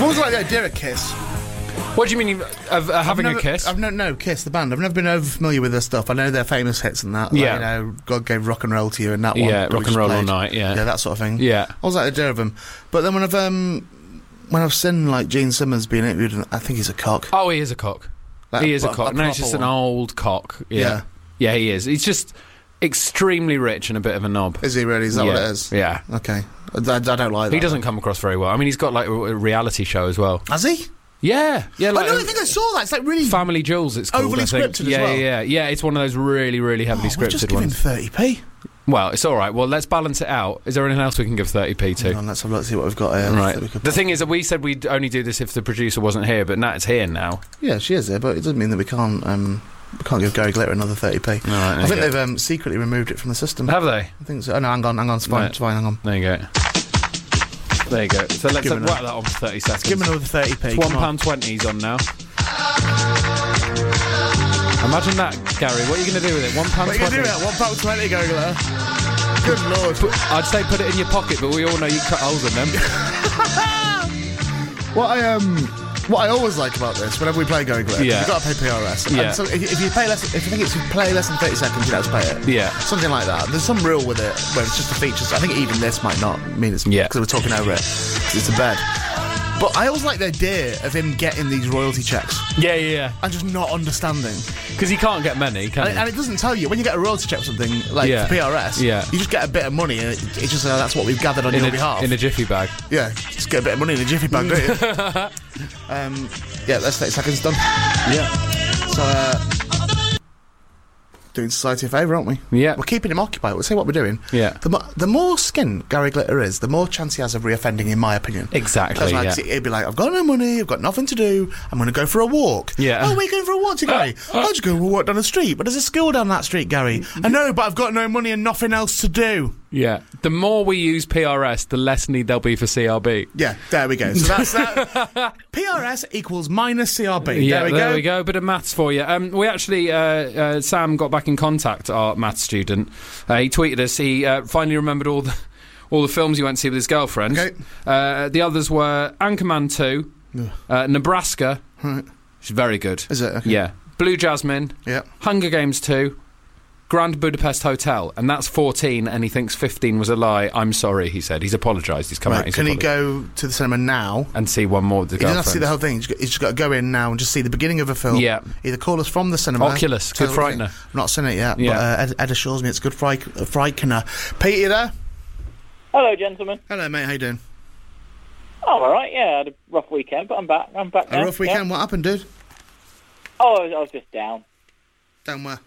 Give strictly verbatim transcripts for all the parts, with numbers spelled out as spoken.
always like the idea of Kiss. What do you mean, of uh, having never, a Kiss? I've no, no, Kiss, the band. I've never been over familiar with their stuff. I know their famous hits and that. Like, Yeah. you know, God Gave Rock and Roll to You and that one. Yeah, that we Rock and just Roll All played. Night, yeah. Yeah, that sort of thing. Yeah. I was like the idea of them. But then when I've, um, when I've seen, like, Gene Simmons being interviewed, and I think he's a cock. Oh, he is a cock. Like, he is a but cock. a No, he's proper just an one. old cock. Yeah. Yeah. Yeah, he is. He's just extremely rich and a bit of a knob. Is he really? Is that yeah. what it is? Yeah. Okay. I, I, I don't like that. He doesn't come across very well. I mean, he's got, like, a, a reality show as well. Has he? Yeah. Yeah, like... I don't think I saw that. It's like really... Family Jewels, it's called, Overly I think. scripted as yeah, well. Yeah, yeah, yeah. It's one of those really, really heavily Oh, we've scripted just given ones. thirty p. Well, it's all right. Well, let's balance it out. Is there anything else we can give thirty p to? Hang on, let's have a look, see what we've got here. Right. That we could- The thing is that we said we'd only do this if the producer wasn't here, but Nat's here now. Yeah, she is there, but it doesn't mean that we can't... Um, we can't give Gary Glitter another thirty p. All right, I there think you go. they've um, secretly removed it from the system. Have they? I think so. Oh, no, hang on, hang on, it's fine, Right. it's fine, hang on. There you go. There you go. So let's Give uh, him whack a- that on for thirty seconds. Give him another thirty p. It's one pound twenty he's on now. Imagine that, Gary. What are you going to do with it? One pound What are you twenty. going to do with that? one pound twenty, Gary Glitter? Good lord. I'd say put it in your pocket, but we all know you cut holes in them. What I um, what I always like about this, whenever we play Gary Glitter, Yeah. you've got to pay P R S. Yeah. And so if, if you pay less, if you think it's you play less than thirty seconds, you have to pay it. Yeah. Something like that. There's some rule with it where it's just the features. I think even this might not mean it's Yeah. because we're talking over it. 'Cause it's a bed. But I always like the idea of him getting these royalty checks Yeah, yeah, yeah. and just not understanding. Because he can't get many, can And, he? and it doesn't tell you when you get a royalty check or something like Yeah. for P R S. Yeah. You just get a bit of money, and it, it's just uh, that's what we've gathered on in your a, behalf. in a jiffy bag. Yeah, just get a bit of money in a jiffy bag, don't you? um, yeah, that's thirty seconds done. Yeah. So, uh, doing society a favour, aren't we? Yeah. We're keeping him occupied. We'll see what we're doing. Yeah. The, mo- the more skin Gary Glitter is, the more chance he has of reoffending, in my opinion. Exactly, That's like, yeah. 'cause he'd be like, I've got no money, I've got nothing to do, I'm going to go for a walk. Yeah. Oh, where are you going for a walk to, Gary? I'll just go for a walk down the street. But there's a school down that street, Gary. I know, but I've got no money and nothing else to do. Yeah. The more we use P R S, the less need there'll be for C R B. Yeah, there we go. So that's that. P R S equals minus C R B. Yeah, there we there go. we go. Bit of maths for you. Um, we actually, uh, uh, Sam got back in contact, our maths student. Uh, he tweeted us. He uh, finally remembered all the all the films he went to see with his girlfriend. Okay. Uh, the others were Anchorman two, uh, Nebraska, Right. which is very good. Is it? Okay. Yeah. Blue Jasmine, Yeah. Hunger Games two, Grand Budapest Hotel, and that's fourteen, and he thinks fifteen was a lie. I'm sorry, he said. He's apologised. He's come out. Right, He's can he apologised. go to the cinema now? And see one more with the He doesn't have girlfriend. to see the whole thing. He's just, he's just got to go in now and just see the beginning of a film. Yeah. Either call us from the cinema. Oculus, tell Good us what you Frightener. think. I've not seen it yet, Yeah. but uh, Ed, Ed assures me it's Good Fright, uh, Frightener. Pete, you there? Hello, gentlemen. Hello, mate. How you doing? Oh, all right. Yeah, I had a rough weekend, but I'm back. I'm back now. A rough weekend. Yeah. What happened, dude? Oh, I was, I was just down. Down where?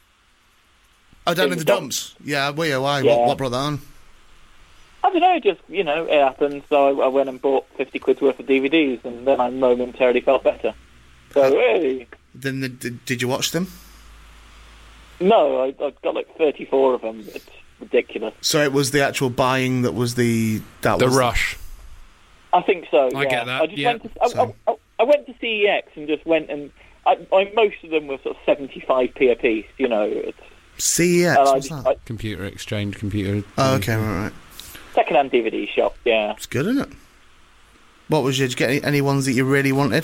Oh, down in, In the the dumps. Yeah, well, yeah, why? Yeah. What, what brought that on? I don't know, just, you know, it happened, so I, I went and bought fifty quid's worth of D V Ds, and then I momentarily felt better. So, hey. Then the, did, did you watch them? No, I, I've got like thirty-four of them. It's ridiculous. So it was the actual buying that was the that The was rush. I think so, I yeah. get that, I just yeah. went to, I, So- I, I, I went to C E X and just went and... I, I, most of them were sort of seventy-five p a piece, you know. It's, C E X. and I What's just, that? I, Computer exchange, computer... Oh, okay, right, right. second-hand D V D shop, yeah. It's good, isn't it? What was your? Did you get any, any ones that you really wanted?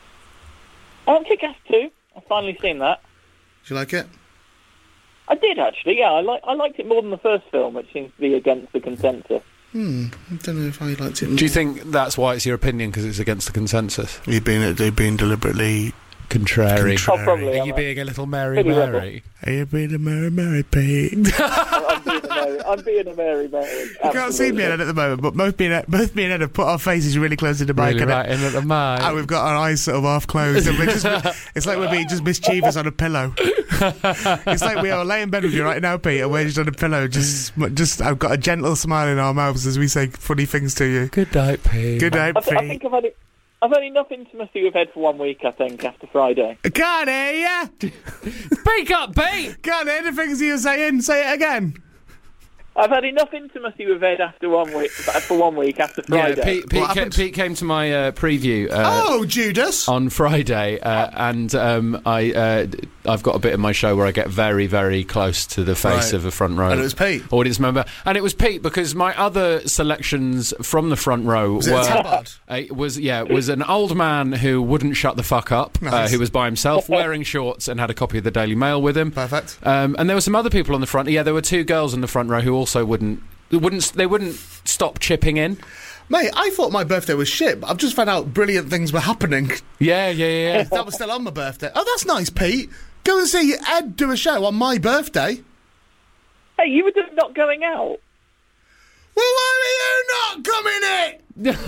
I don't think I have to. I've finally seen that. Did you like it? I did, actually, yeah. I, like, I liked it more than the first film, which seems to be against the consensus. Hmm. I don't know if I liked it. Do you think that's why it's your opinion, because it's against the consensus? You've been you've been deliberately Contrary. Contrary. Oh, probably. Are I'm you a- being a little Mary Pretty Mary? Are you being a Mary Mary Pete? I'm being a Mary. I'm being a Mary Mary. You can't see me and Ed at the moment, but both me and Ed, both me and Ed have put our faces really close to the mic, Really and, right in at the mic. and we've got our eyes sort of half closed. And we're just, it's like we're being just mischievous on a pillow. It's like we are laying in bed with you right now, Pete, and we're just on a pillow. Just, just I've got a gentle smile in our mouths as we say funny things to you. Good night, Pete. Good night, I, th- I Pete. think I've had, it, I've had enough intimacy with Ed for one week, I think, after Friday. I can't hear ya. Speak up, Pete! Can't hear the things you're saying. Say it again. I've had enough intimacy with Ed after one week, for one week after Friday. Yeah, Pete, Pete, ca- Pete came to my uh, preview. Uh, oh, Judas! On Friday, uh, and um, I, uh, I've got a bit of my show where I get very, very close to the face Right. of a front row. And it was Pete. Audience member. And it was Pete, because my other selections from the front row Was it were... a tabard? Uh, was yeah, was an old man who wouldn't shut the fuck up, uh, Nice. who was by himself, wearing shorts, and had a copy of the Daily Mail with him. Perfect. Um, and there were some other people on the front. Yeah, there were two girls in the front row who also wouldn't, wouldn't, they wouldn't stop chipping in. Mate, I thought my birthday was shit, but I've just found out brilliant things were happening. Yeah, yeah, yeah. That was still on my birthday. Oh, that's nice, Pete. Go and see Ed do a show on my birthday. Hey, you were just not going out. Well, why are you not coming in? Because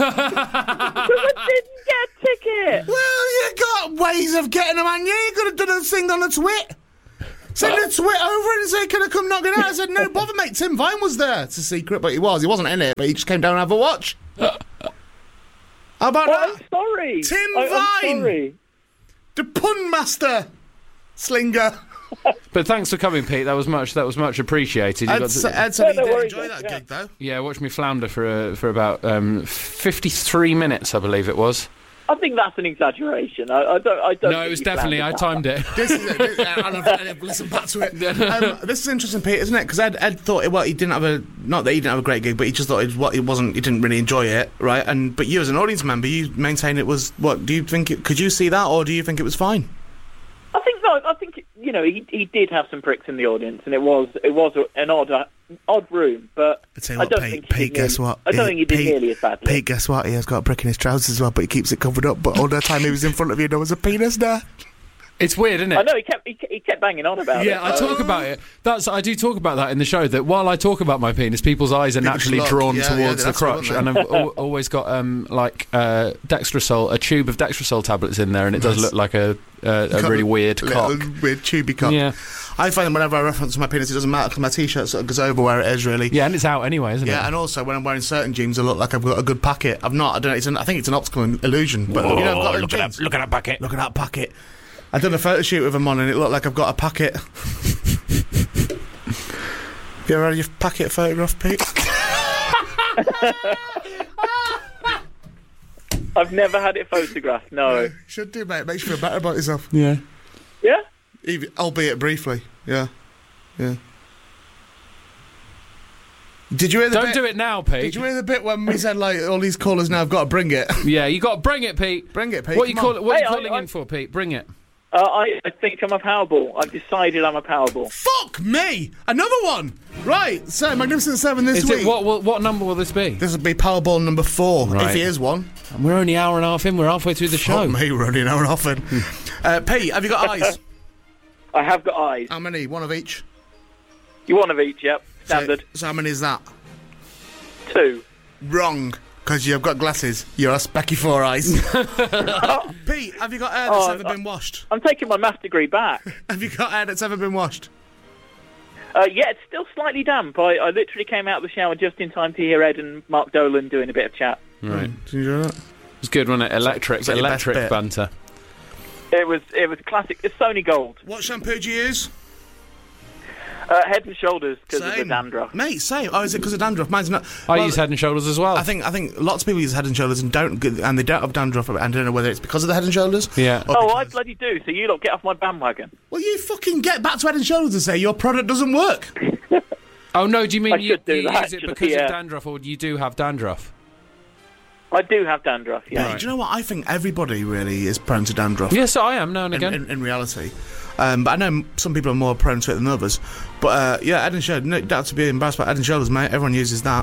I didn't get a ticket. Well, you got ways of getting them, and you could have done a thing on a twit. Send a twit over and say, can I come knocking out? I said, no bother, mate. Tim Vine was there. It's a secret, but he was. He wasn't in it, but he just came down and have a watch. How about Well, I'm that? sorry. Tim I, I'm Vine. sorry. The pun master. Slinger. But thanks for coming, Pete. That was much. That was much appreciated. You Ed, got to- Ed said he No, no did worries, enjoy that yeah. gig, though. yeah, watch me flounder for uh, for about um, fifty-three minutes, I believe it was. I think that's an exaggeration. I, I don't. I don't. No, think it was you definitely. I planned timed it. This is it. This, and I've, and I've listened back to it. Um, this is interesting, Pete, isn't it? Because Ed, Ed thought, it, well, he didn't have a, not that he didn't have a great gig, but he just thought it, what, it wasn't, he didn't really enjoy it, right? And but you, as an audience member, you maintain it was, what, do you think, it, could you see that, or do you think it was fine? I think no. I think you know he he did have some pricks in the audience, and it was it was an odd uh, odd room. But I tell you I what, don't Pete, think he Pete did guess nearly- what? I don't He- think he did Pete- nearly as badly. Pete, guess what? He has got a brick in his trousers as well, but he keeps it covered up. But all the time he was in front of you, there was a penis there. It's weird, isn't it? I know he kept he, kept- he kept banging on about it. Yeah, I so- talk about it. That's I do talk about that in the show. That while I talk about my penis, people's eyes are People naturally look. drawn Yeah, yeah, towards the that's what crotch, they- and I've al- always got um, like uh, Dextrosol, a tube of Dextrosol tablets in there, and it does Nice. look like a uh, a Got really a weird little cock. Weird tubey cock. Yeah, I find that whenever I reference my penis, it doesn't matter because my t-shirt sort of goes over where it is, really. yeah, and it's out anyway, isn't Yeah, it? and also when I'm wearing certain jeans, I look like I've got a good packet. I've not. I don't. It's an, I think it's an optical illusion. But you know, I've got them look at jeans. that! Look at that bucket. Look at that packet. I done a photo shoot with them on, and it looked like I've got a packet. Have you ever had your packet photographed, Pete? I've never had it photographed. No. Should do, mate. Makes you feel better about yourself. Yeah. Yeah. Even, albeit briefly. Yeah. Yeah. Did you hear the Don't bit? do it now, Did Pete. you hear the bit when we said like all these callers now have got to bring it? Yeah, you got to bring it, Pete. Bring it, Pete. What you come call on. it? What Hey, you I- calling I- in for, Pete? Bring it. Uh, I I think I'm a Powerball. I've decided I'm a Powerball. Fuck me! Another one. Right. So Magnificent Seven this Is week. it what, what? What number will this be? This will be Powerball number four, Right. if he is one. We're only an hour and a half in. We're halfway through the show. Fuck me, we're only an hour and a half in. uh, Pete, have you got eyes? I have got eyes. How many? One of each. You one of each. Yep. Standard. So, so how many is that? Two. Wrong. Because you've got glasses. You're a specky four eyes. Pete, have you got hair that's Oh, ever I- been washed? I'm taking my maths degree back. Have you got hair that's ever been washed? Uh, yeah, it's still slightly damp. I, I literally came out of the shower just in time to hear Ed and Mark Dolan doing a bit of chat. Right. Did you enjoy that? It's good, wasn't it? Electric, is that your best electric bit? banter. It was it was classic. It's Sony Gold. What shampoo do you use? Uh, Head and Shoulders because of the Same. dandruff. Mate, same. Oh, is it because of dandruff? Mine's not. I Well, use Head and Shoulders as well. I think I think lots of people use Head and Shoulders and don't, and they don't have dandruff. And I don't know whether it's because of the Head and Shoulders. Yeah. or Oh, I because- bloody do. So you lot get off my bandwagon. Well, you fucking get back to Head and Shoulders and say your product doesn't work. Oh no, do you mean I you, should do you that, use it actually, because yeah. of dandruff, or you do have dandruff? I do have dandruff. Yeah. Mate, do you know what? I think everybody really is prone to dandruff. Yes, I am now and in, again. in, in reality. Um, but I know m- some people are more prone to it than others. But uh, yeah, Head and Shoulders, no doubt to be embarrassed about Head and Shoulders, mate. Everyone uses that.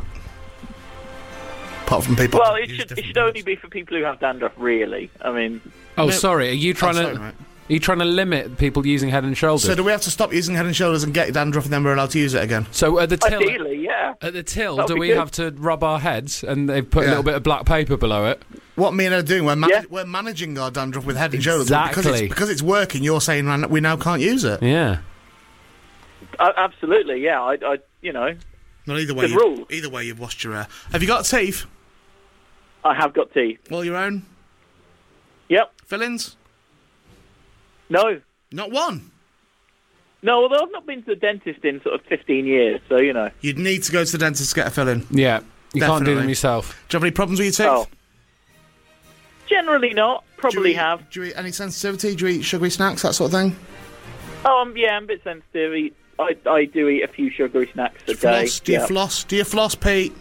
Apart from people. Well, that it use should it different should only products. be for people who have dandruff. Really. I mean, oh, No- sorry. Are you Oh, trying sorry, to? mate. Are you trying to limit people using Head and Shoulders? So do we have to stop using Head and Shoulders and get dandruff, and then we're allowed to use it again? So at the till, ideally, yeah. at the till, That'll do be we good. have to rub our heads and they put a Yeah. little bit of black paper below it? What me and Ed are doing, we're, man- Yeah. we're managing our dandruff with Head and Shoulders. but Because Exactly. it's, because it's working, you're saying man, we now can't use it. Yeah. Uh, absolutely, yeah. I, I, you know, Well, either way, Good you- rule. either way, you've washed your hair. Have you got teeth? I have got teeth. All your own? Yep. Fillings? No. Not one. No, although I've not been to the dentist in sort of fifteen years, so, you know. You'd need to go to the dentist to get a filling. Yeah, you can't do Definitely. them yourself. Do you have any problems with your teeth? Oh. Generally not. Probably do you eat, have. Do you eat any sensitivity? Do you eat sugary snacks, that sort of thing? Oh, um, yeah, I'm a bit sensitive. Eat- I, I do eat a few sugary snacks a Do you day. floss? Do you yeah. floss? Do you floss, Pete?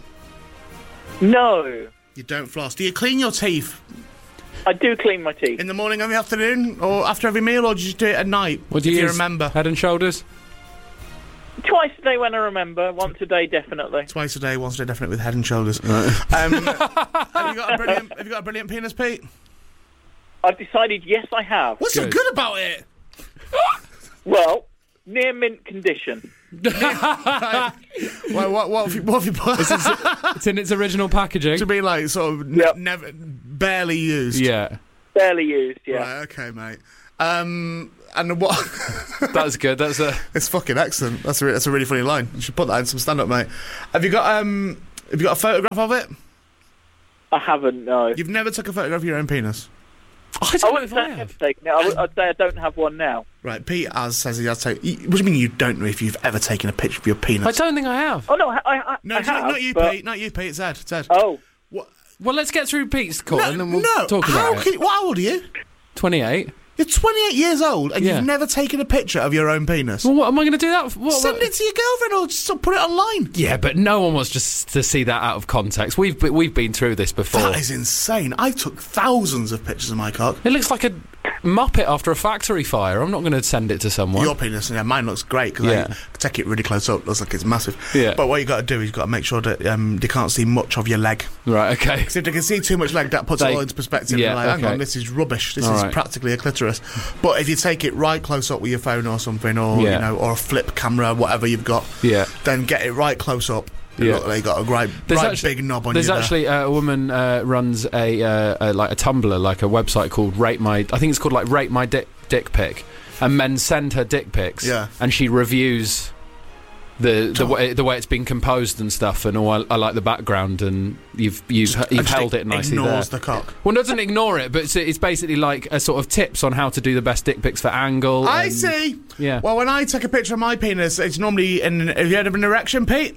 No. You don't floss. Do you clean your teeth I do clean my teeth. in the morning and the afternoon, or after every meal, or do you just do it at night? What do if you you use? remember? Head and Shoulders? Twice a day when I remember. Once a day, definitely. Twice a day, once a day, definitely with Head and Shoulders. Um, have you got a brilliant? Have you got a brilliant penis, Pete? I've decided, yes, I have. What's so Good. good about it? Well, near mint condition. Well, what, what have you, what have you put? It's in its original packaging. to be like sort of ne- Yep. never, barely used. Yeah, Barely used, yeah. Right. Okay, mate. Um, and what? that's good. That's a. It's fucking excellent. That's a re- that's a really funny line. You should put that in some stand up, mate. Have you got um? Have you got a photograph of it? I haven't, no. You've never took a photograph of your own penis, I I don't know wouldn't if say I I have. have taken it. I would, I'd say I don't have one now. right? Pete as says he has taken. What do you mean you don't know if you've ever taken a picture of your penis? I don't think I have. Oh, no, I, I, no, I it's have. not, not you, but- Pete. Not you, Pete. It's Ed. It's Ed. Oh, What? Well, let's get through Pete's call No, and then we'll no. talk How about can, it. what old are you? twenty-eight. You're twenty-eight years old and Yeah. you've never taken a picture of your own penis. Well, what am I going to do that for? What, Send what- it to your girlfriend or just put it online. Yeah, but no one wants just to see that out of context. We've be- we've been through this before. That is insane. I took thousands of pictures of my cock. It looks like a muppet after a factory fire. I'm not going to send it to someone. Your penis, yeah, mine looks great because Yeah. I take it really close up. Looks like it's massive. Yeah. But what you got to do is you got to make sure that um, they can't see much of your leg. Right, okay. Because if they can see too much leg, that puts They- it all into perspective. yeah, They're like, hang okay. on, this is rubbish. This All is right. practically a clitoris. But if you take it right close up with your phone or something, or Yeah. you know, or a flip camera, whatever you've got, Yeah. then get it right close up. You Yeah. look like you got a right, There's right actually- big knob on There's you there. actually uh, a woman uh, runs a, uh, a like a Tumblr, like a website called Rate My. I think it's called like Rate My Dick Dick Pic, and men send her dick pics. Yeah. And she reviews the the way the way it's been composed and stuff, and all. I, I like the background, and you've you've And you've just held it nicely there. Ignores the cock. Well, it doesn't ignore it, but it's, it's basically like a sort of tips on how to do the best dick pics for angle. I and- see. Yeah. Well, when I take a picture of my penis, it's normally in. Have you heard of an erection, Pete?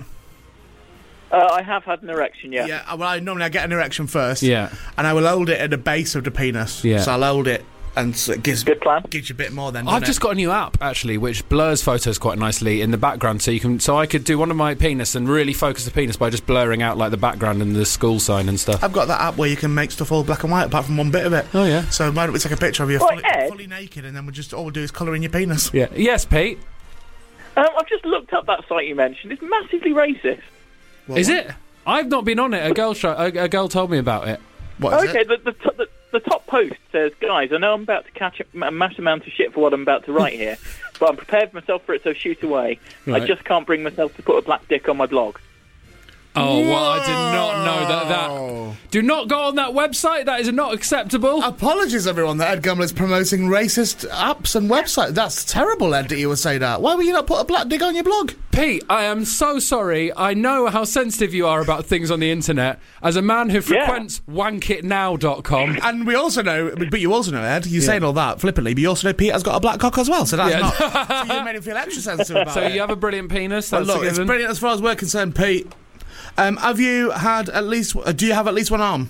uh, I have had an erection, yeah. Yeah. Well, I normally I get an erection first. Yeah. And I will hold it at the base of the penis. Yeah. So I'll hold it, and so it gives Good plan. gives you a bit more. Then I've doesn't just it? got a new app actually, which blurs photos quite nicely in the background, so you can. So I could do one of my penis and really focus the penis by just blurring out like the background and the school sign and stuff. I've got that app where you can make stuff all black and white, apart from one bit of it. Oh yeah. So why don't we take a picture of you Right, fully, Ed? fully naked, and then we just all we'll do is colour in your penis. Yeah. Yes, Pete. Um, I've just looked up that site you mentioned. It's massively racist. What, Is what? it? I've not been on it. A girl show. A, a girl told me about it. What is Okay, it? the, the, t- the, the top post says, guys, I know I'm about to catch a, a massive amount of shit for what I'm about to write here, but I'm prepared myself for it, so shoot away. Right. I just can't bring myself to put a black dick on my blog. Oh, well, I did not know that. Whoa. That. Do not go on that website. That is not acceptable. Apologies, everyone, that Ed Gumler's promoting racist apps and websites. That's terrible, Ed, that you would say that. Why would you not put a black dick on your blog? Pete, I am so sorry. I know how sensitive you are about things on the internet. As a man who Yeah. frequents wank it now dot com. And we also know, but you also know, Ed, you're saying all that flippantly, but you also know Pete has got a black cock as well, so that's Yeah. not... so you made him feel extra sensitive about So it. you have a brilliant penis. Well, That's look, a it's given. brilliant as far as we're concerned, Pete. Um, have you had at least... Uh, do you have at least one arm?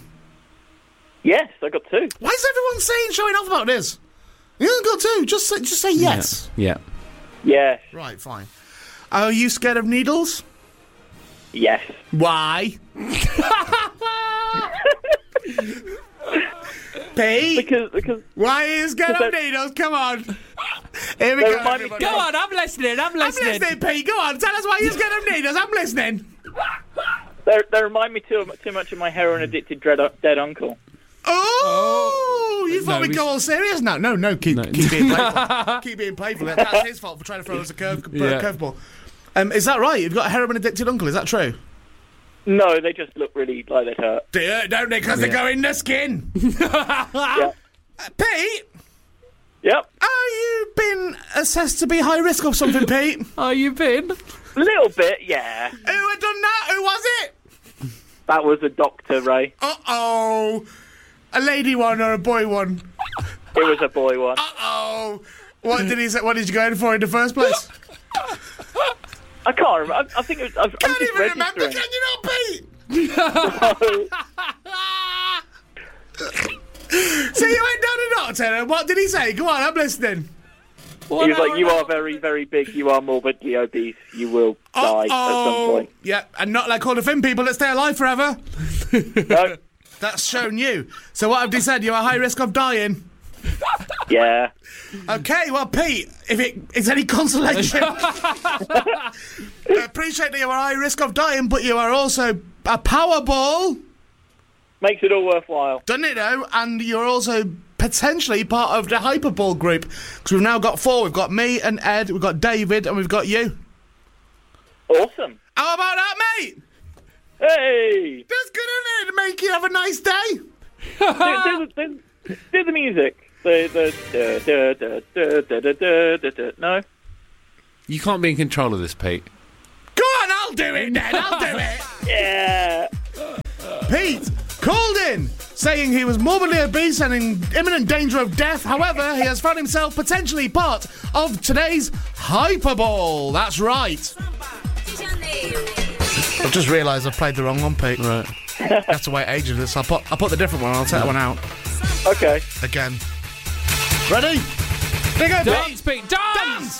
Yes, I got two. Why is everyone saying, showing off about this? You haven't got two. Just say, just say yes. Yeah. Yes, Right, fine. Are you scared of needles? yes. Why? Pete? Because, because Why are you scared of Because needles? Come on. Here we They go, remind me- everybody. Go on, I'm listening. I'm I'm listening, Pete. Go on, tell us why you're scared of needles. I'm listening. they, they remind me too, too much of my heroin-addicted dread, dead uncle. Oh, you thought No, we'd we go sh- all serious now? No, no, keep, No. keep being playful. Keep being playful. That's his fault for trying to throw us a curve, Yeah. curveball. Um, is that right? You've got a heroin-addicted uncle. Is that true? No, they just look really like they'd hurt. They hurt, don't they? Because they go in the skin. Yeah. Uh, Pete, Yep. are you been assessed to be high risk of something, Pete? Are you been? A little bit, yeah. Who had done that? Who was it? That was a doctor, Ray. Uh-oh. A lady one or a boy one? It was a boy one. Uh-oh. What did he say? What did you go in for in the first place? I can't remember. I, I think it was. I, Can't I'm just even remember, registering. can you not, Pete? So you went down the doctor, and what did he say? Go on, I'm listening. He was like, "You are very, very big. You are morbidly obese. You will die at some point." Yeah, and not like all the thin people that stay alive forever. No. That's shown you. So what have they said? You're at high risk of dying. Yeah. Okay, well, Pete, if it is any consolation, I appreciate that you are at high risk of dying, but you are also a Powerball, Makes it all worthwhile. doesn't it, though? And you're also potentially part of the Hyperball group, because we've now got four. We've got me and Ed, we've got David, and we've got you. Awesome. How about that, mate? Hey. That's good, isn't it? Make you have a nice day. do, do, do, do the music. The, the, da, da, da, da, da, da, da, da. No? You can't be in control of this, Pete. Go on, I'll do it then. I'll do it. Yeah. Pete called in saying he was morbidly obese and in imminent danger of death. However, he has found himself potentially part of today's Hyperball. That's right. I've just realised I've played the wrong one, Pete. Right. I have to wait ages. So I'll put, I'll put the different one. I'll take that one out. Okay. Again. Ready? Big go, Pete. Dance, Pete, dance!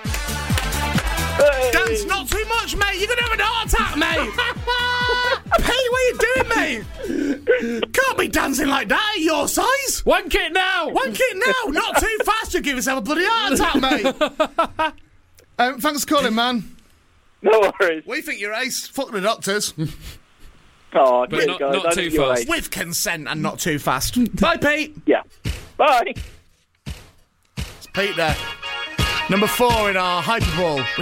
Hey. Dance not too much, mate. You're going to have an heart attack, mate. Pete, what are you doing, mate? Can't be dancing like that at your size. Wank it now! Wank it now. Not too fast. You'll give yourself a bloody heart attack, mate. um, thanks for calling, man. No worries. We think you're ace. Fuck the doctors. Oh, But cheers, not- guys. not I too think you're fast. right. With consent and not too fast. Bye, Pete. Yeah. Bye. It's Pete there. Number four in our Hyperball.